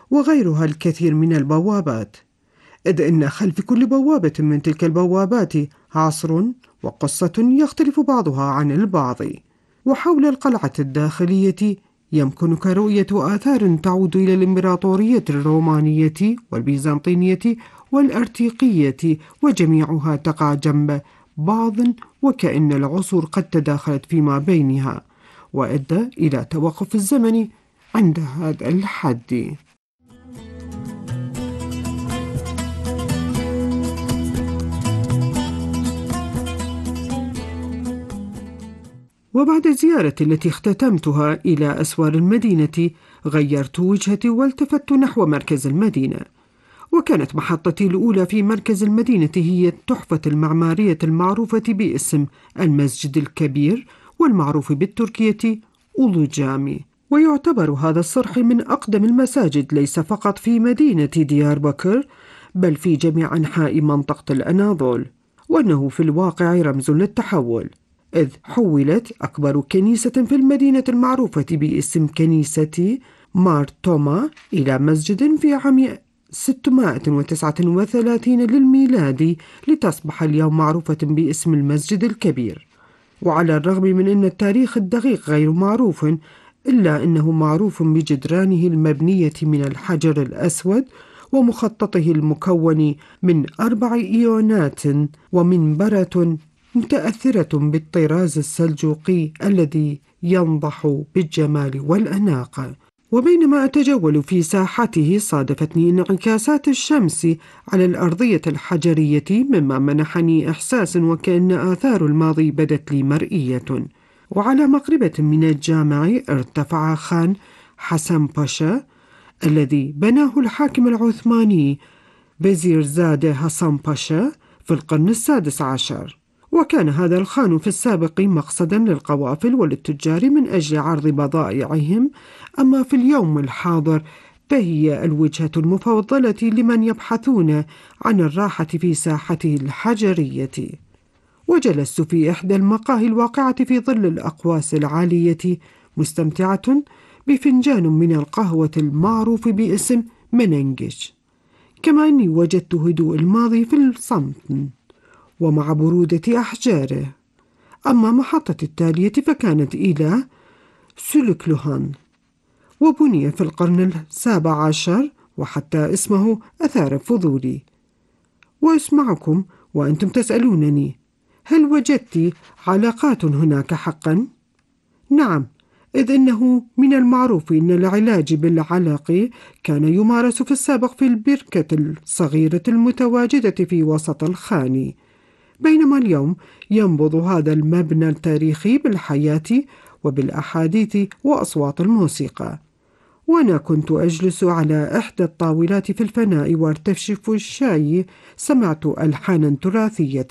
وغيرها الكثير من البوابات، إذ إن خلف كل بوابة من تلك البوابات عصر وقصة يختلف بعضها عن البعض. وحول القلعة الداخلية يمكنك رؤية آثار تعود إلى الإمبراطورية الرومانية والبيزنطينية والأرتيقية، وجميعها تقع جنب بعض، وكأن العصور قد تداخلت فيما بينها، وأدى إلى توقف الزمن عند هذا الحد. وبعد الزيارة التي اختتمتها إلى أسوار المدينة، غيرت وجهتي والتفت نحو مركز المدينة. وكانت محطتي الأولى في مركز المدينة هي التحفة المعمارية المعروفة باسم المسجد الكبير، والمعروف بالتركية أولو جامي. ويعتبر هذا الصرح من أقدم المساجد ليس فقط في مدينة دياربكر، بل في جميع أنحاء منطقة الأناضول، وأنه في الواقع رمز للتحول، إذ حولت أكبر كنيسة في المدينة المعروفة باسم كنيسة مار توما إلى مسجد في عام 639 للميلاد، لتصبح اليوم معروفة باسم المسجد الكبير. وعلى الرغم من أن التاريخ الدقيق غير معروف، إلا أنه معروف بجدرانه المبنية من الحجر الأسود، ومخططه المكون من 4 إيوانات، ومنبرة متأثرة بالطراز السلجوقي الذي ينضح بالجمال والأناقة. وبينما أتجول في ساحته صادفتني انعكاسات الشمس على الأرضية الحجرية، مما منحني إحساس وكأن آثار الماضي بدت لي مرئية. وعلى مقربة من الجامع ارتفع خان حسن باشا الذي بناه الحاكم العثماني بزيرزادة حسن باشا في القرن ال16. وكان هذا الخان في السابق مقصدا للقوافل وللتجار من أجل عرض بضائعهم، أما في اليوم الحاضر فهي الوجهة المفضلة لمن يبحثون عن الراحة في ساحته الحجرية. وجلست في إحدى المقاهي الواقعة في ظل الأقواس العالية، مستمتعة بفنجان من القهوة المعروف باسم مننجش، كما أني وجدت هدوء الماضي في الصمت ومع برودة أحجاره. أما محطة التالية فكانت إلى سلوكلوهان، وبني في القرن ال17، وحتى اسمه أثار فضولي. وأسمعكم وأنتم تسألونني: هل وجدت علاقات هناك حقا؟ نعم، إذ إنه من المعروف أن العلاج بالعلق كان يمارس في السابق في البركة الصغيرة المتواجدة في وسط الخان، بينما اليوم ينبض هذا المبنى التاريخي بالحياة وبالأحاديث وأصوات الموسيقى. وأنا كنت أجلس على إحدى الطاولات في الفناء وارتشف الشاي، سمعت ألحانا تراثية،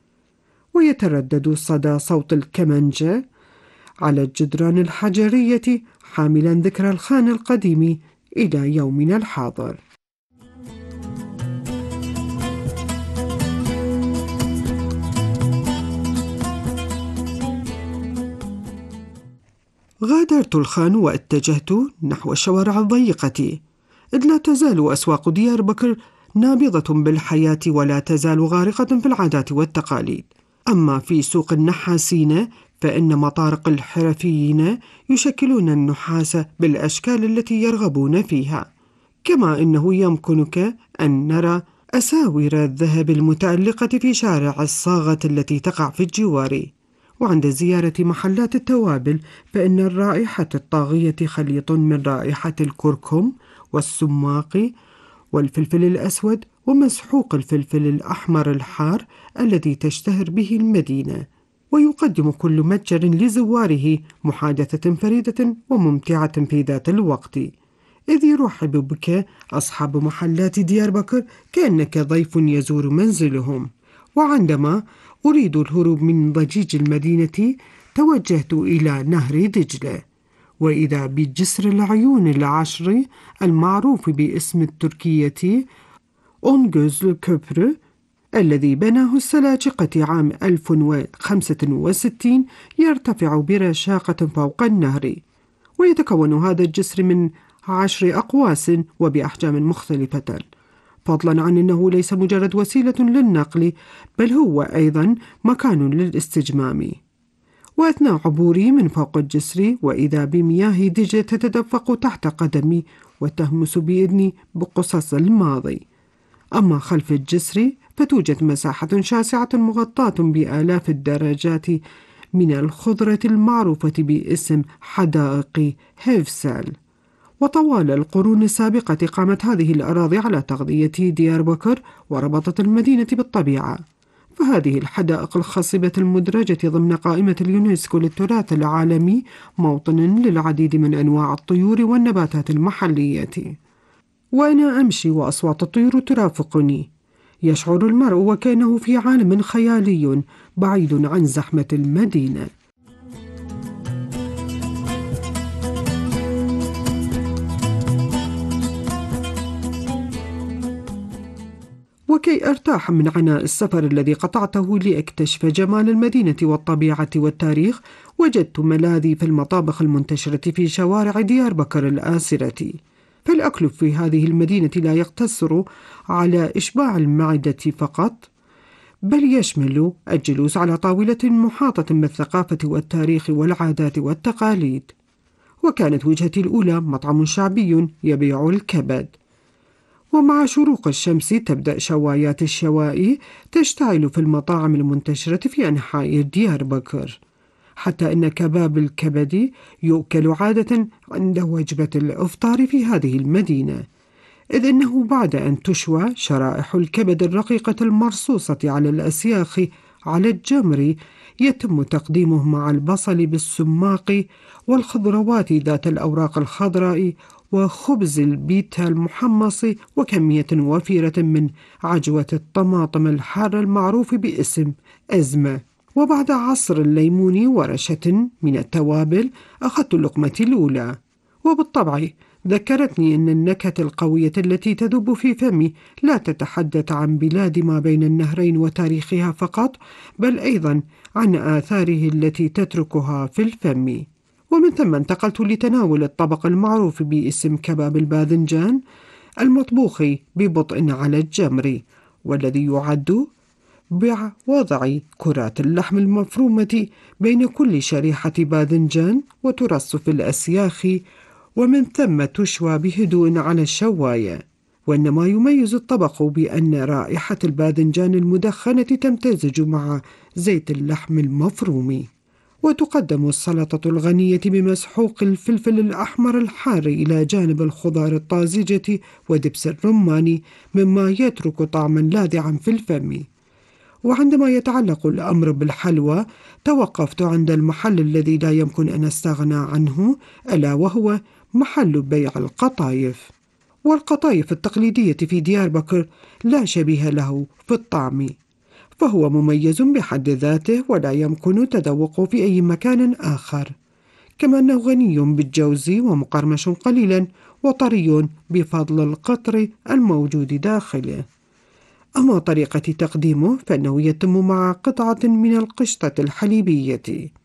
ويتردد صدى صوت الكمنجة على الجدران الحجرية، حاملا ذكرى الخان القديم إلى يومنا الحاضر. غادرت الخان واتجهت نحو الشوارع الضيقة، إذ لا تزال أسواق دياربكر نابضة بالحياة، ولا تزال غارقة في العادات والتقاليد. أما في سوق النحاسين فإن مطارق الحرفيين يشكلون النحاس بالأشكال التي يرغبون فيها، كما إنه يمكنك أن نرى أساور الذهب المتألقة في شارع الصاغة التي تقع في الجوار. وعند زيارة محلات التوابل فإن الرائحة الطاغية خليط من رائحة الكركم والسماق والفلفل الأسود ومسحوق الفلفل الأحمر الحار الذي تشتهر به المدينة. ويقدم كل متجر لزواره محادثة فريدة وممتعة في ذات الوقت، إذ يرحب بك أصحاب محلات دياربكر كأنك ضيف يزور منزلهم. وعندما أريد الهروب من ضجيج المدينة توجهت إلى نهر دجلة، وإذا بجسر العيون العشر المعروف باسم التركية أونغوزل كوبرو، الذي بناه السلاجقة عام 1065، يرتفع برشاقة فوق النهر. ويتكون هذا الجسر من 10 أقواس وبأحجام مختلفة، فضلا عن أنه ليس مجرد وسيلة للنقل، بل هو أيضا مكان للاستجمام. وأثناء عبوري من فوق الجسر وإذا بمياه دجلة تتدفق تحت قدمي وتهمس بإذني بقصص الماضي. أما خلف الجسر فتوجد مساحة شاسعة مغطاة بآلاف الدرجات من الخضرة المعروفة باسم حدائق هيفسال. وطوال القرون السابقة قامت هذه الأراضي على تغذية دياربكر وربطت المدينة بالطبيعة، فهذه الحدائق الخصبة المدرجة ضمن قائمة اليونسكو للتراث العالمي موطن للعديد من أنواع الطيور والنباتات المحلية. وأنا أمشي وأصوات الطيور ترافقني، يشعر المرء وكأنه في عالم خيالي بعيد عن زحمة المدينة. وكي أرتاح من عناء السفر الذي قطعته لأكتشف جمال المدينة والطبيعة والتاريخ، وجدت ملاذي في المطابخ المنتشرة في شوارع دياربكر الآسرة. فالأكل في هذه المدينة لا يقتصر على إشباع المعدة فقط، بل يشمل الجلوس على طاولة محاطة بالثقافة والتاريخ والعادات والتقاليد. وكانت وجهتي الأولى مطعم شعبي يبيع الكبد، ومع شروق الشمس تبدأ شوايات الشوائي تشتعل في المطاعم المنتشرة في أنحاء دياربكر، حتى أن كباب الكبد يؤكل عادة عند وجبة الإفطار في هذه المدينة، إذ أنه بعد أن تشوى شرائح الكبد الرقيقة المرصوصة على الأسياخ على الجمر يتم تقديمه مع البصل بالسماق والخضروات ذات الأوراق الخضراء وخبز البيتا المحمص وكمية وفيرة من عجوة الطماطم الحار المعروف باسم أزمة. وبعد عصر الليمون ورشة من التوابل أخذت اللقمة الأولى، وبالطبع ذكرتني أن النكهة القوية التي تذوب في فمي لا تتحدث عن بلاد ما بين النهرين وتاريخها فقط، بل أيضا عن آثاره التي تتركها في الفم. ومن ثم انتقلت لتناول الطبق المعروف باسم كباب الباذنجان المطبوخ ببطء على الجمر، والذي يعد بوضع كرات اللحم المفرومة بين كل شريحة باذنجان وترص في الأسياخ، ومن ثم تشوى بهدوء على الشواية. وإن ما يميز الطبق بأن رائحة الباذنجان المدخنة تمتزج مع زيت اللحم المفروم. وتقدم السلطة الغنية بمسحوق الفلفل الأحمر الحار إلى جانب الخضار الطازجة ودبس الرمان، مما يترك طعما لاذعا في الفم. وعندما يتعلق الأمر بالحلوى توقفت عند المحل الذي لا يمكن أن أستغنى عنه، ألا وهو محل بيع القطايف. والقطايف التقليدية في دياربكر لا شبيه له في الطعم، فهو مميز بحد ذاته ولا يمكن تذوقه في أي مكان آخر، كما أنه غني بالجوز ومقرمش قليلا وطري بفضل القطر الموجود داخله. أما طريقة تقديمه فإنه يتم مع قطعة من القشطة الحليبية،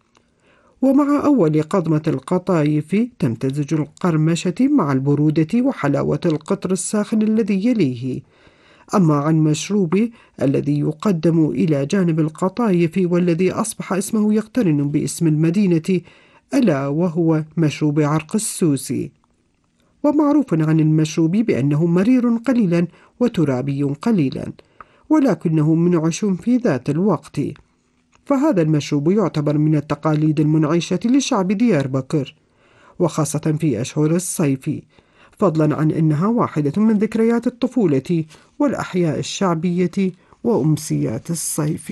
ومع أول قضمة القطايف تمتزج القرمشة مع البرودة وحلاوة القطر الساخن الذي يليه. أما عن مشروب الذي يقدم إلى جانب القطايف والذي أصبح اسمه يقترن باسم المدينة، ألا وهو مشروب عرق السوسي، ومعروف عن المشروب بأنه مرير قليلا وترابي قليلا، ولكنه منعش في ذات الوقت. فهذا المشروب يعتبر من التقاليد المنعشة لشعب دياربكر، وخاصة في أشهر الصيف، فضلا عن أنها واحدة من ذكريات الطفولة والأحياء الشعبية وأمسيات الصيف.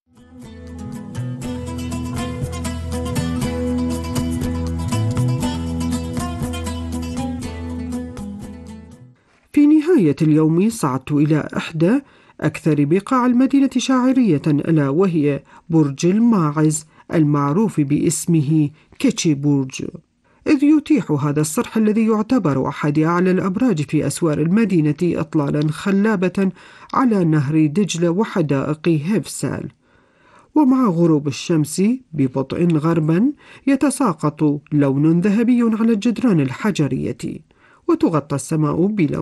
في نهاية اليوم صعدت إلى إحدى أكثر بقاع المدينة شاعرية، ألا وهي برج الماعز المعروف باسمه كيتشي بورج، إذ يتيح هذا الصرح الذي يعتبر أحد أعلى الأبراج في أسوار المدينة إطلالا خلابة على نهر دجلة وحدائق هيفسال. ومع غروب الشمس ببطء غربا يتساقط لون ذهبي على الجدران الحجرية، وتغطى السماء بلون